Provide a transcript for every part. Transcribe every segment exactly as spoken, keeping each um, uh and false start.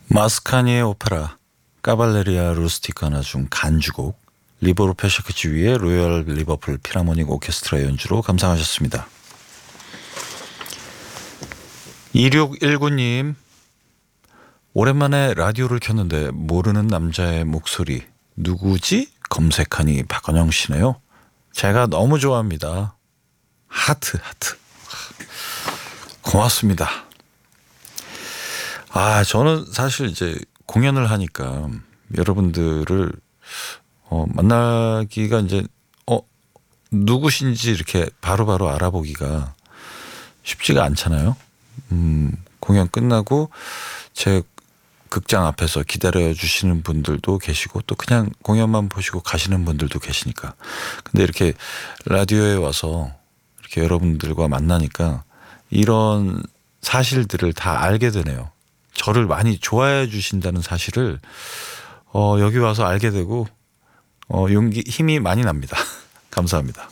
마스카니의 오페라 까발레리아 루스티카나 중 간주곡 리보르 페샤크지휘의 로열 리버풀 필하모닉 오케스트라 연주로 감상하셨습니다. 이육일구 님, 오랜만에 라디오를 켰는데 모르는 남자의 목소리 누구지? 검색하니 박건영 씨네요. 제가 너무 좋아합니다. 하트 하트. 고맙습니다. 아, 저는 사실 이제 공연을 하니까 여러분들을 어, 만나기가 이제 어 누구신지 이렇게 바로바로 바로 알아보기가 쉽지가 않잖아요. 음, 공연 끝나고 제 극장 앞에서 기다려 주시는 분들도 계시고 또 그냥 공연만 보시고 가시는 분들도 계시니까. 근데 이렇게 라디오에 와서 이렇게 여러분들과 만나니까 이런 사실들을 다 알게 되네요. 저를 많이 좋아해 주신다는 사실을 어, 여기 와서 알게 되고 어, 용기 힘이 많이 납니다. 감사합니다.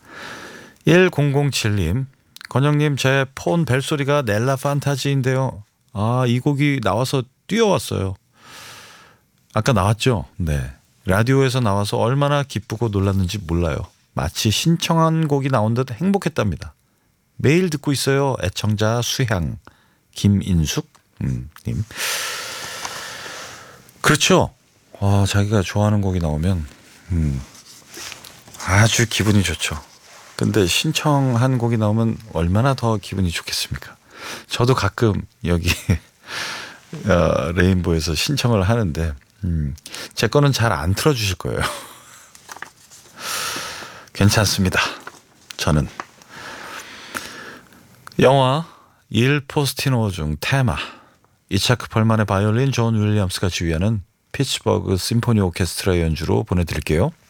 천칠 님, 건영님, 제 폰 벨소리가 넬라 판타지인데요. 아, 이 곡이 나와서 뛰어왔어요. 아까 나왔죠? 네. 라디오에서 나와서 얼마나 기쁘고 놀랐는지 몰라요. 마치 신청한 곡이 나온 듯 행복했답니다. 매일 듣고 있어요. 애청자 수향. 김인숙 음, 님. 그렇죠. 아, 자기가 좋아하는 곡이 나오면 음, 아주 기분이 좋죠. 근데 신청한 곡이 나오면 얼마나 더 기분이 좋겠습니까? 저도 가끔 여기 어, 레인보에서 신청을 하는데 음, 제 거는 잘 안 틀어주실 거예요. 괜찮습니다. 저는 영화 일 포스티노 중 테마, 이차크 펄만의 바이올린, 존 윌리엄스가 지휘하는 피츠버그 심포니 오케스트라 연주로 보내드릴게요.